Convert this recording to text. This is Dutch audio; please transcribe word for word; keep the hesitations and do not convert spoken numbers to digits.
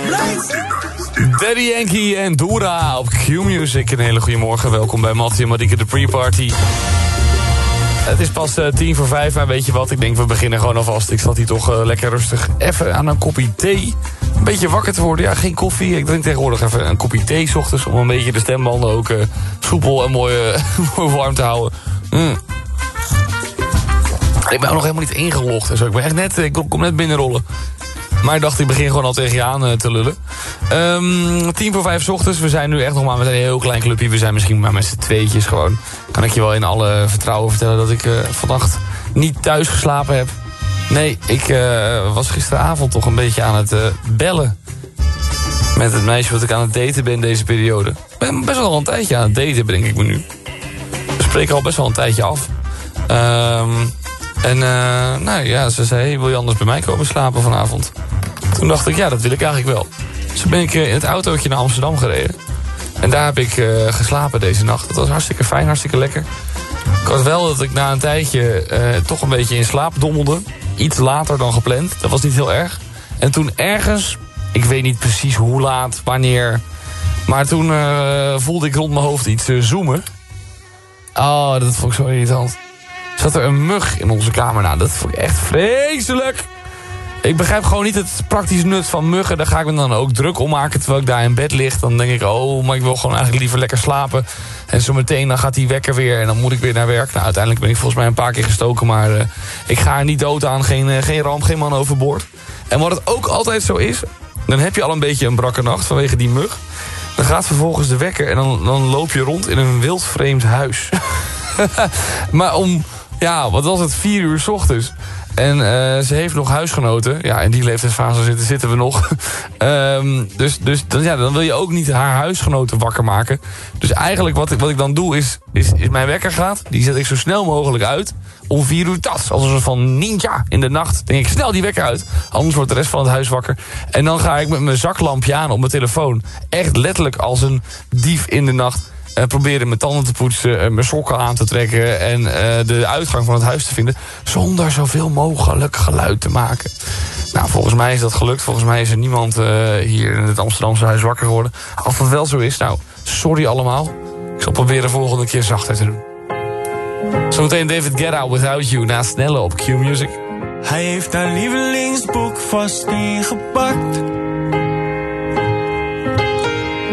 Daddy Yankee en Dora op Q-Music. Een hele goede morgen. Welkom bij Mattie en Marieke de pre-party. Het is pas uh, tien voor vijf, maar weet je wat? Ik denk we beginnen gewoon alvast. Ik zat hier toch uh, lekker rustig even aan een kopje thee. Een beetje wakker te worden. Ja, geen koffie. Ik drink tegenwoordig even een kopje thee 's ochtends. Om een beetje de stembanden ook uh, soepel en mooi, uh, mooi warm te houden. Mm. Ik ben ook nog helemaal niet ingelogd en zo. Ik ben echt net, ik kom net binnenrollen. Maar ik dacht, ik begin gewoon al tegen je aan uh, te lullen. Um, tien voor vijf 's ochtends. We zijn nu echt nog maar met een heel klein clubje. We zijn misschien maar met z'n tweetjes gewoon. Kan ik je wel in alle vertrouwen vertellen dat ik uh, vannacht niet thuis geslapen heb. Nee, ik uh, was gisteravond toch een beetje aan het uh, bellen. Met het meisje wat ik aan het daten ben deze periode. Ik ben best wel al een tijdje aan het daten, denk ik me nu. We spreken al best wel een tijdje af. Um, en uh, nou ja, ze zei, hey, wil je anders bij mij komen slapen vanavond? Toen dacht ik, ja, dat wil ik eigenlijk wel. Dus toen ben ik uh, in het autootje naar Amsterdam gereden. En daar heb ik uh, geslapen deze nacht. Dat was hartstikke fijn, hartstikke lekker. Ik had wel dat ik na een tijdje uh, toch een beetje in slaap dommelde. Iets later dan gepland. Dat was niet heel erg. En toen ergens, ik weet niet precies hoe laat, wanneer, maar toen uh, voelde ik rond mijn hoofd iets uh, zoomen. Oh, dat vond ik zo irritant. Zat er een mug in onze kamer. Nou, dat vond ik echt vreselijk. Ik begrijp gewoon niet het praktisch nut van muggen. Daar ga ik me dan ook druk om maken terwijl ik daar in bed lig. Dan denk ik, oh, maar ik wil gewoon eigenlijk liever lekker slapen. En zo meteen dan gaat die wekker weer en dan moet ik weer naar werk. Nou, uiteindelijk ben ik volgens mij een paar keer gestoken. Maar uh, ik ga er niet dood aan. Geen, uh, geen ramp, geen man overboord. En wat het ook altijd zo is, dan heb je al een beetje een brakke nacht vanwege die mug. Dan gaat vervolgens de wekker en dan, dan loop je rond in een wild vreemd huis. Maar om, ja, wat was het, vier uur 's ochtends. En uh, ze heeft nog huisgenoten. Ja, in die leeftijdsfase zitten, zitten we nog. um, dus dus dan, ja, dan wil je ook niet haar huisgenoten wakker maken. Dus eigenlijk wat ik, wat ik dan doe is, is, is mijn wekker gaat. Die zet ik zo snel mogelijk uit. Om vier uur tas. Als een soort van ninja in de nacht. Denk ik snel die wekker uit. Anders wordt de rest van het huis wakker. En dan ga ik met mijn zaklampje aan op mijn telefoon. Echt letterlijk als een dief in de nacht. Uh, proberen mijn tanden te poetsen, uh, mijn sokken aan te trekken en uh, de uitgang van het huis te vinden, zonder zoveel mogelijk geluid te maken. Nou, volgens mij is dat gelukt. Volgens mij is er niemand uh, hier in het Amsterdamse huis wakker geworden. Als dat wel zo is, nou, sorry allemaal. Ik zal proberen de volgende keer zachter te doen. Zometeen David Guetta, Without You, na Snelle op Q-Music. Hij heeft haar lievelingsboek vast ingepakt.